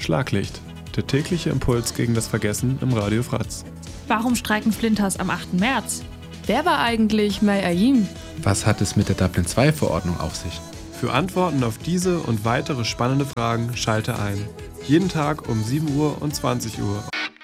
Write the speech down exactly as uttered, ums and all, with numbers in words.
Schlaglicht, der tägliche Impuls gegen das Vergessen im Radio Fratz. Warum streiken Flinters am achten März? Wer war eigentlich May Ayim? Was hat es mit der Dublin zwei Verordnung auf sich? Für Antworten auf diese und weitere spannende Fragen schalte ein. Jeden Tag um sieben Uhr und zwanzig Uhr.